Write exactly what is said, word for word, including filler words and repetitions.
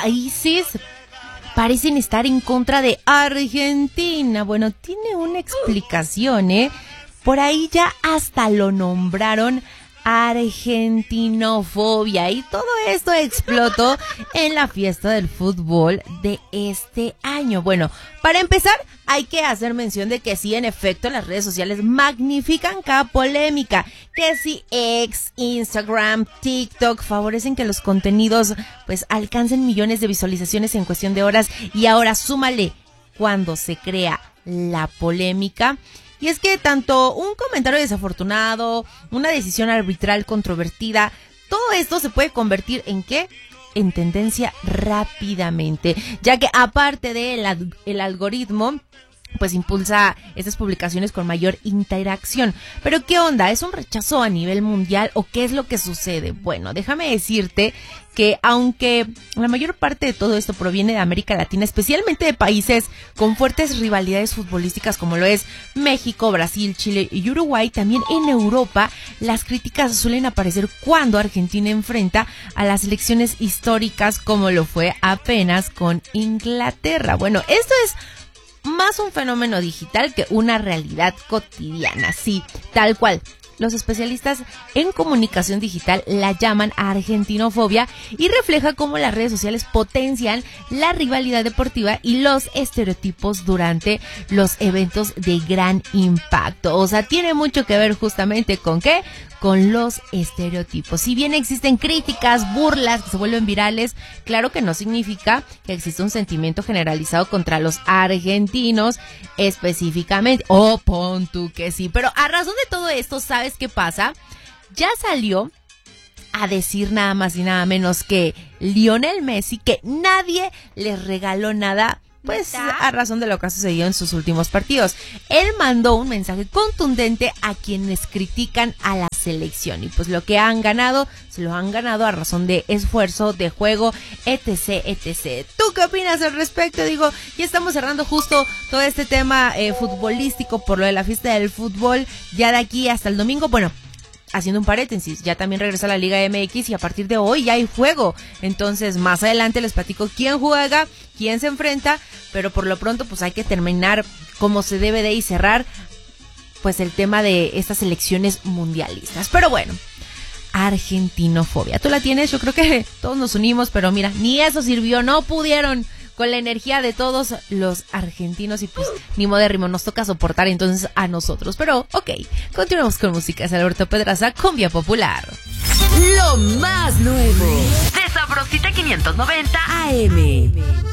países parecen estar en contra de Argentina. Bueno, tiene una explicación, ¿eh? Por ahí ya hasta lo nombraron argentinofobia, y todo esto explotó en la fiesta del fútbol de este año. Bueno, para empezar hay que hacer mención de que sí, en efecto, las redes sociales magnifican cada polémica, que si X, Instagram, TikTok favorecen que los contenidos pues alcancen millones de visualizaciones en cuestión de horas, y ahora súmale cuando se crea la polémica. Y es que tanto un comentario desafortunado, una decisión arbitral controvertida, todo esto se puede convertir en ¿qué? En tendencia rápidamente, ya que aparte del el algoritmo, pues impulsa estas publicaciones con mayor interacción. Pero ¿qué onda? ¿Es un rechazo a nivel mundial o qué es lo que sucede? Bueno, déjame decirte que aunque la mayor parte de todo esto proviene de América Latina, especialmente de países con fuertes rivalidades futbolísticas como lo es México, Brasil, Chile y Uruguay, también en Europa las críticas suelen aparecer cuando Argentina enfrenta a las selecciones históricas, como lo fue apenas con Inglaterra. Bueno, esto es más un fenómeno digital que una realidad cotidiana, sí, tal cual. Los especialistas en comunicación digital la llaman argentinofobia y refleja cómo las redes sociales potencian la rivalidad deportiva y los estereotipos durante los eventos de gran impacto. O sea, tiene mucho que ver justamente con ¿qué? Con los estereotipos. Si bien existen críticas, burlas que se vuelven virales, claro que no significa que exista un sentimiento generalizado contra los argentinos específicamente. O oh, pon tú que sí. Pero a razón de todo esto, ¿sabes qué pasa? Ya salió a decir nada más y nada menos que Lionel Messi que nadie les regaló nada, pues a razón de lo que ha sucedido en sus últimos partidos. Él mandó un mensaje contundente a quienes critican a la selección, y pues lo que han ganado, se lo han ganado a razón de esfuerzo, de juego, etc, etcétera. ¿Tú qué opinas al respecto? Digo, ya estamos cerrando justo todo este tema eh, futbolístico por lo de la fiesta del fútbol, ya de aquí hasta el domingo. Bueno, haciendo un paréntesis, ya también regresa la Liga M X y a partir de hoy ya hay juego. Entonces, más adelante les platico quién juega, quién se enfrenta, pero por lo pronto pues hay que terminar como se debe de y cerrar pues el tema de estas elecciones mundialistas. Pero bueno, argentinofobia. ¿Tú la tienes? Yo creo que todos nos unimos, pero mira, ni eso sirvió, no pudieron con la energía de todos los argentinos y pues ni modérrimo, nos toca soportar entonces a nosotros. Pero ok, continuamos con música. Es Alberto Pedraza, Cumbia Popular. Lo más nuevo de Sabrosita quinientos noventa A M.